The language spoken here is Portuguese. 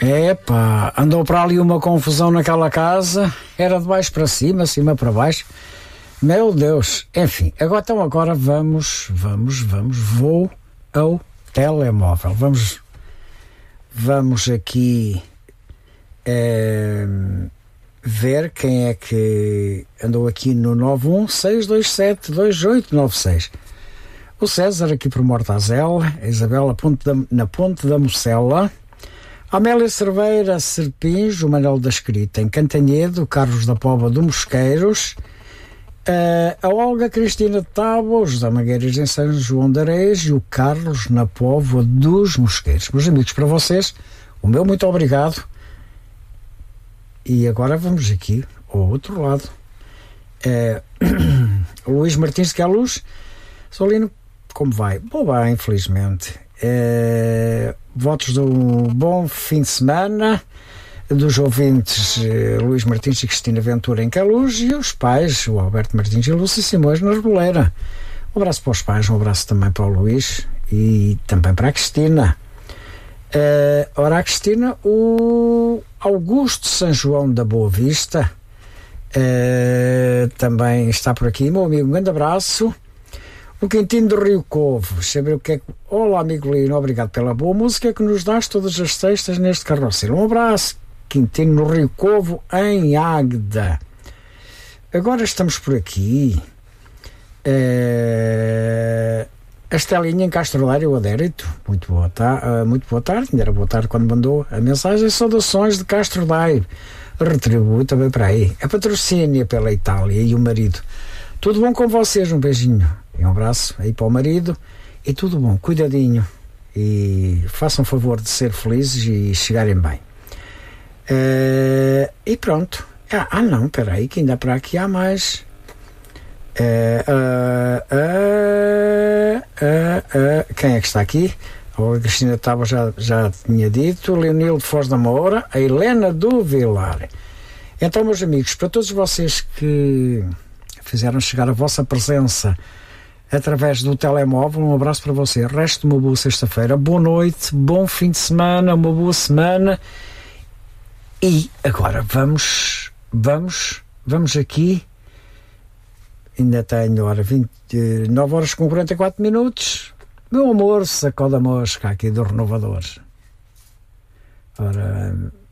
Epá, andou para ali uma confusão naquela casa, era de baixo para cima, cima para baixo. Meu Deus, enfim, agora vamos, vou ao telemóvel. Vamos aqui ver quem é que andou aqui no 916272896. O César aqui por Mortazela, a Isabela na Ponte da Mocela, a Amélia Cerveira Serpins, o Manuel da Escrita em Cantanhedo, o Carlos da Póvoa do Mosqueiros, a Olga Cristina de Tábua, o José Mangueiras em São João de Areias e o Carlos na Póvoa dos Mosqueiros. Meus amigos, para vocês, o meu muito obrigado. E agora vamos aqui ao outro lado. O Luís Martins de Queluz. Solino, como vai? Bom, vai, infelizmente. Votos do bom fim de semana dos ouvintes Luís Martins e Cristina Ventura em Queluz e os pais, o Alberto Martins e Lúcia Simões na Reboleira. Um abraço para os pais, um abraço também para o Luís e também para a Cristina. Ora, a Cristina, o Augusto São João da Boa Vista também está por aqui, meu amigo, um grande abraço. O Quintino do Rio Covo, saber o que é que... Olá, amigo Lino, obrigado pela boa música que nos dás todas as sextas neste carroceiro. Um abraço, Quintino no Rio Covo, em Águeda. Agora estamos por aqui. A Estelinha em Castro Daire, o Adérito. Muito boa tarde, ainda era boa tarde quando mandou a mensagem. Saudações de Castro Daire. Retribui também para aí. A patrocínio pela Itália e o marido. Tudo bom com vocês? Um beijinho e um abraço aí para o marido. E tudo bom, cuidadinho. E façam favor de ser felizes e chegarem bem. E pronto. Não, espera aí, que ainda para aqui há mais. Quem é que está aqui? A Cristina Tábua já tinha dito. Leonil de Foz da Moura. A Helena do Vilar. Então, meus amigos, para todos vocês que fizeram chegar a vossa presença através do telemóvel, um abraço para vocês. Resto de uma boa sexta-feira, boa noite, bom fim de semana, uma boa semana. E agora vamos aqui. Ainda tenho 9 horas com 44 minutos. Meu amor, sacode a mosca aqui dos renovadores. Ora,